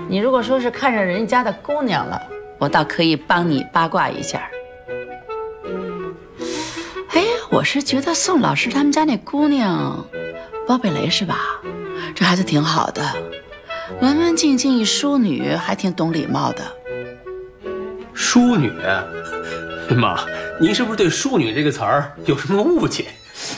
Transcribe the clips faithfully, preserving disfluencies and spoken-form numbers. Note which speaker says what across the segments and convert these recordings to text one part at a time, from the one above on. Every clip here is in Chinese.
Speaker 1: 你如果说是看上人家的姑娘了，我倒可以帮你八卦一下。哎，我是觉得宋老师他们家那姑娘，包贝雷是吧？这孩子挺好的，文文静静一淑女，还挺懂礼貌的。
Speaker 2: 淑女，妈，您是不是对“淑女”这个词儿有什么误解？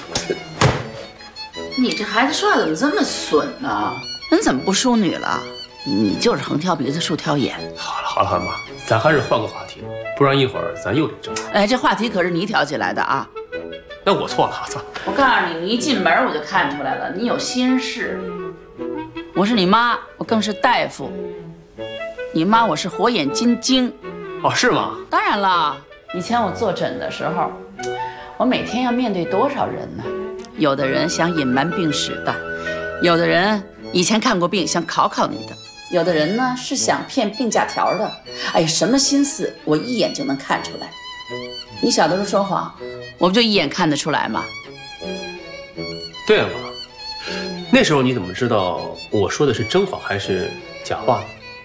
Speaker 1: 你这孩子说话怎么这么损呢？人怎么不淑女了？你就是横挑鼻子竖挑眼。
Speaker 2: 好了好了好了，妈，咱还是换个话题，不然一会儿咱又得争。
Speaker 1: 哎，这话题可是你挑起来的啊！
Speaker 2: 那我错了，我错了。
Speaker 1: 我告诉你，你一进门我就看出来了，你有心事。我是你妈，我更是大夫。你妈我是火眼金睛。
Speaker 2: 哦，是吗？
Speaker 1: 当然了，以前我坐诊的时候，我每天要面对多少人呢？有的人想隐瞒病史的，有的人以前看过病想考考你的，有的人呢是想骗病假条的。哎呀，什么心思我一眼就能看出来。你小的时候说谎，我不就一眼看得出来吗？
Speaker 2: 对了，妈，那时候你怎么知道我说的是真谎还是假话呢？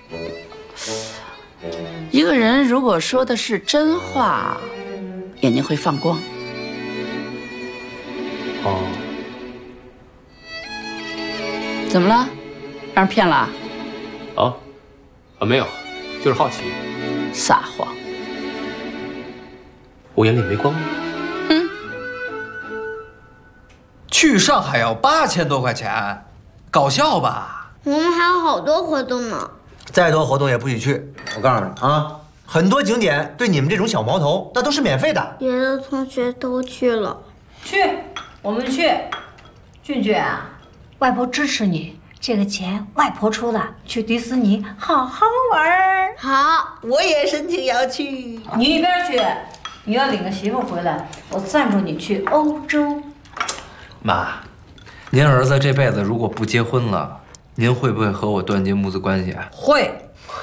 Speaker 1: 一个人如果说的是真话，眼睛会放光。
Speaker 2: 哦，
Speaker 1: 怎么了？让人骗了？
Speaker 2: 啊？啊，没有，就是好奇。
Speaker 1: 撒谎！
Speaker 2: 我眼里没光吗？
Speaker 1: 嗯。
Speaker 3: 去上海要八千多块钱，搞笑吧？
Speaker 4: 我们还有好多活动呢。
Speaker 5: 再多活动也不许去。我告诉你啊，很多景点对你们这种小毛头那都是免费的。
Speaker 4: 别的同学都去了。
Speaker 6: 去，我们去。俊俊啊，外婆支持你，这个钱外婆出的，去迪士尼好好玩。
Speaker 4: 好，
Speaker 5: 我也申请要去。
Speaker 6: 你一边去，你要领个媳妇回来，我赞助你去欧洲。
Speaker 3: 妈，您儿子这辈子如果不结婚了，您会不会和我断绝母子关系啊？
Speaker 6: 会。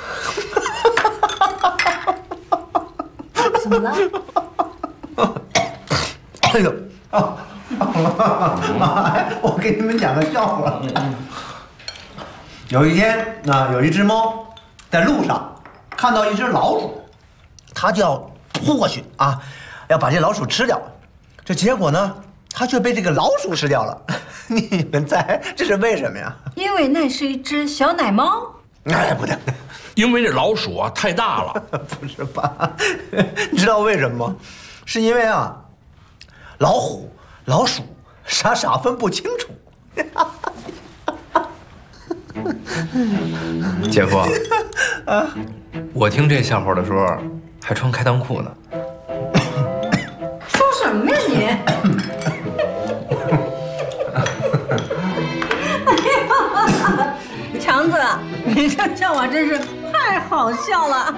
Speaker 6: 怎么了？
Speaker 5: 哎呦，啊！妈，我给你们讲个笑话。有一天，啊，有一只猫在路上看到一只老鼠，它就要扑过去啊，要把这老鼠吃掉。这结果呢，它却被这个老鼠吃掉了。你们猜这是为什么呀？
Speaker 6: 因为那是一只小奶猫。
Speaker 5: 哎，不对，
Speaker 7: 因为这老鼠啊太大了。
Speaker 5: 不是吧？你知道为什么吗？是因为啊，老虎、老鼠傻傻分不清楚。
Speaker 3: 姐夫，啊，我听这笑话的时候还穿开裆裤呢。
Speaker 6: 说什么呀你？强子，你这笑话真是太好笑了。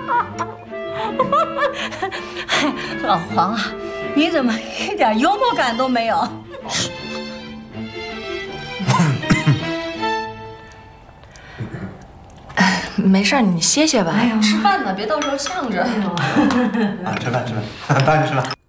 Speaker 6: 哎，老黄啊，你怎么一点幽默感都没有？
Speaker 8: 没事，你歇歇吧。
Speaker 6: 哎呀，
Speaker 8: 吃饭呢，别到时候呛着。
Speaker 5: 啊，吃饭吃饭，赶紧吃饭。